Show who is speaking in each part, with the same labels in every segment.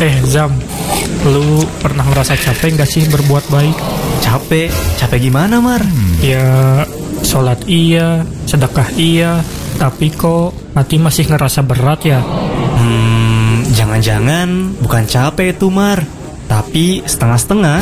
Speaker 1: Zam, lu pernah merasa capek gak sih berbuat baik?
Speaker 2: Capek? Capek gimana, Mar?
Speaker 1: Ya, sholat iya, sedekah iya, tapi kok hati masih ngerasa berat ya?
Speaker 2: Jangan-jangan bukan capek itu, Mar, tapi setengah-setengah.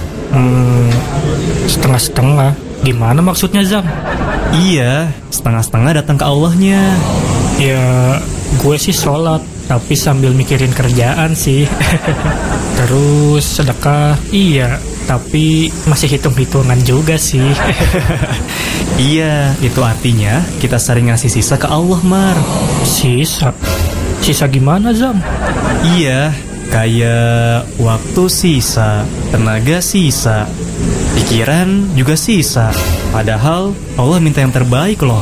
Speaker 1: Setengah-setengah? Gimana maksudnya, Zam?
Speaker 2: Iya, setengah-setengah datang ke Allahnya.
Speaker 1: Ya, gue sih sholat, tapi sambil mikirin kerjaan sih. Terus sedekah, iya, tapi masih hitung-hitungan juga sih.
Speaker 2: Iya, itu artinya kita sering ngasih sisa ke Allah, Mar.
Speaker 1: Sisa? Sisa gimana, Zam?
Speaker 2: Iya, kayak waktu sisa, tenaga sisa, pikiran juga sisa. Padahal Allah minta yang terbaik loh.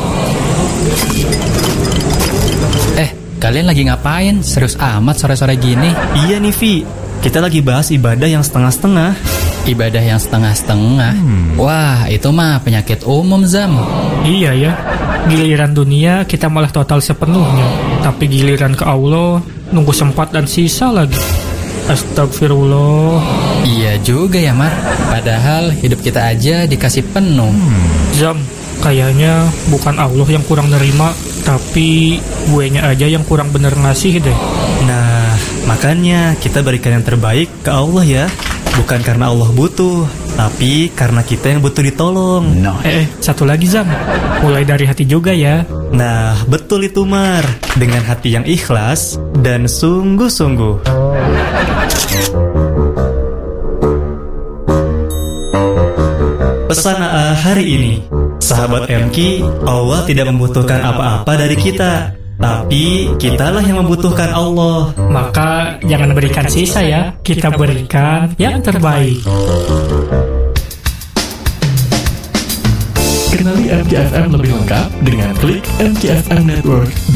Speaker 3: Kalian lagi ngapain? Serius amat sore-sore gini?
Speaker 2: Iya nih, Vi. Kita lagi bahas ibadah yang setengah-setengah.
Speaker 3: Ibadah yang setengah-setengah? Wah, itu mah penyakit umum, Zam.
Speaker 1: Iya ya, giliran dunia kita malah total sepenuhnya, tapi giliran ke Allah nunggu sempat dan sisa lagi. Astagfirullah.
Speaker 3: Iya juga ya, Mar. Padahal hidup kita aja dikasih penuh.
Speaker 1: Zam, kayaknya bukan Allah yang kurang nerima, tapi guenya aja yang kurang bener ngasih deh.
Speaker 2: Nah, makanya kita berikan yang terbaik ke Allah ya. Bukan karena Allah butuh, tapi karena kita yang butuh ditolong.
Speaker 1: Satu lagi, Zam. Mulai dari hati juga ya.
Speaker 2: Nah, betul itu, Mar. Dengan hati yang ikhlas dan sungguh-sungguh. Pesan AA hari ini, sahabat MQ, Allah tidak membutuhkan apa-apa dari kita, tapi kitalah yang membutuhkan Allah.
Speaker 1: Maka jangan berikan sisa ya, kita berikan yang terbaik.
Speaker 4: Kenali MQFM lebih lengkap dengan klik mqfmnetwork.com.